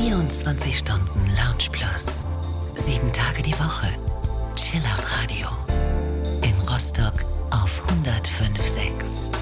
24 Stunden Lounge Plus. 7 Tage die Woche. Chillout Radio.